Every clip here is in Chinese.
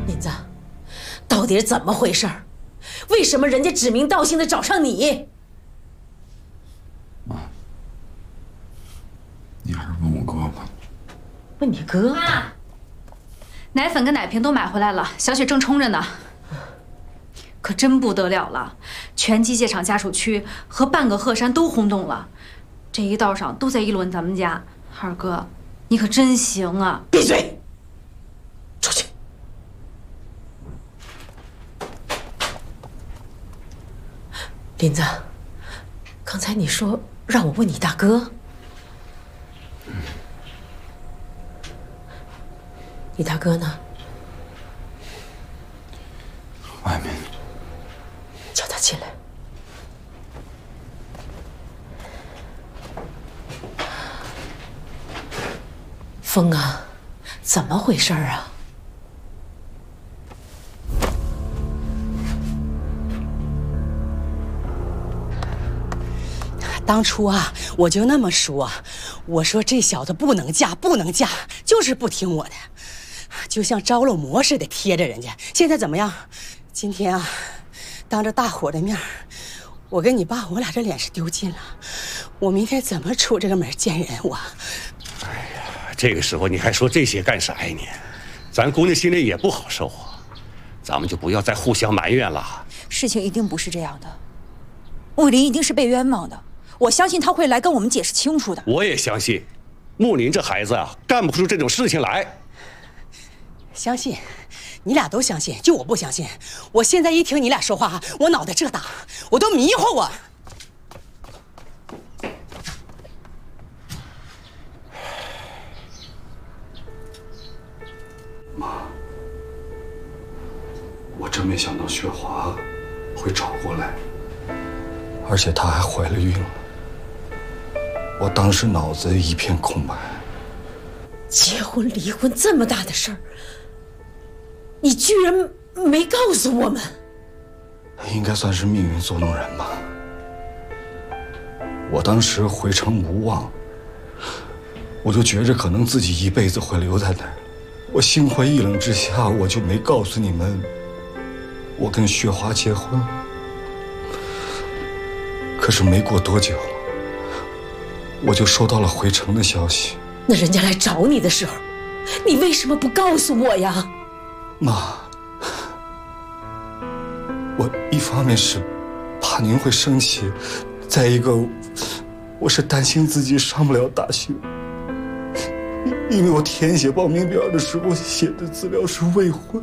林子，到底是怎么回事？为什么人家指名道姓的找上你？ 妈，你还是问我哥吧。 问你哥？ 妈，奶粉跟奶瓶都买回来了，小雪正冲着呢。可真不得了了，全机械厂家属区和半个鹤山都轰动了，这一道上都在议论咱们家。二哥，你可真行啊！ 闭嘴！出去！林子，刚才你说让我问你大哥，你大哥呢？ 外面。 叫他进来。风啊，怎么回事啊？ 当初啊，我就那么说，我说这小子不能嫁，不能嫁，就是不听我的，就像着了魔似的贴着人家。现在怎么样？今天啊，当着大伙的面，我跟你爸，我俩这脸是丢尽了。我明天怎么出这个门见人？我， 哎呀，这个时候你还说这些干啥呀你？咱姑娘心里也不好受啊。咱们就不要再互相埋怨了。 事情一定不是这样的，木林一定是被冤枉的。我相信他会来跟我们解释清楚的。 我也相信，木林这孩子啊，干不出这种事情来。 相信，你俩都相信，就我不相信。我现在一听你俩说话，我脑袋这大，我都迷糊我。 妈，我真没想到雪华会找过来，而且她还怀了孕了。我当时脑子一片空白。 结婚离婚这么大的事儿，你居然没告诉我们。 应该算是命运作弄人吧。我当时回城无望，我就觉着可能自己一辈子会留在那儿。我心灰意冷之下，我就没告诉你们，我跟雪华结婚。可是没过多久，我就收到了回城的消息。 那人家来找你的时候，你为什么不告诉我呀？ 妈，我一方面是怕您会生气，再一个我是担心自己上不了大学，因为我填写报名表的时候写的资料是未婚，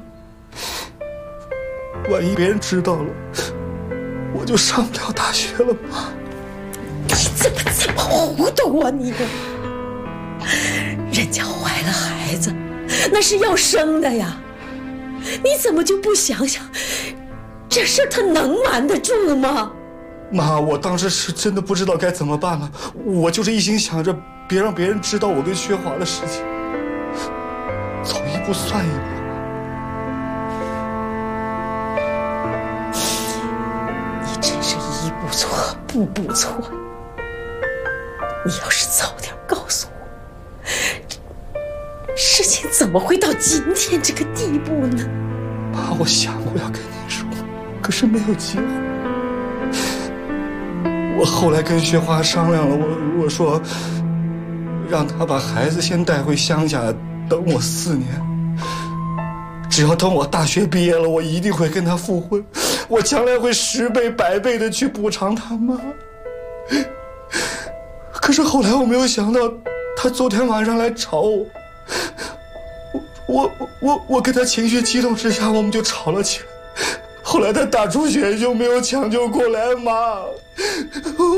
万一别人知道了，我就上不了大学了。妈， 你怎么这么糊涂啊你！人家怀了孩子，那是要生的呀，你怎么就不想想，这事儿他能瞒得住吗？ 妈，我当时是真的不知道该怎么办了，我就是一心想着别让别人知道我跟薛华的事情，走一步算一步。 你真是一步错，步步错。你要是早点告诉我，事情怎么会到今天这个地步呢？ 妈，我想过要跟你说，可是没有机会。我后来跟薛华商量了，我说让他把孩子先带回乡下，等我4年。只要等我大学毕业了，我一定会跟他复婚，我将来会10倍100倍的去补偿他妈。可是后来我没有想到，他昨天晚上来找我，我跟他情绪激动之下，我们就吵了起来。后来他大出血就没有抢救过来，妈。